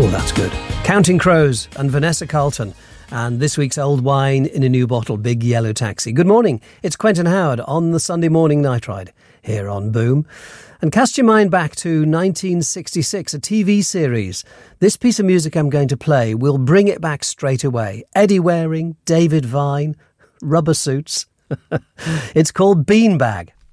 Oh, that's good. Counting Crows and Vanessa Carlton. And this week's Old Wine in a New Bottle, Big Yellow Taxi. Good morning. It's Quentin Howard on the Sunday Morning Night Ride here on Boom. And cast your mind back to 1966, a TV series. This piece of music I'm going to play will bring it back straight away. Eddie Waring, David Vine, rubber suits. It's called Beanbag.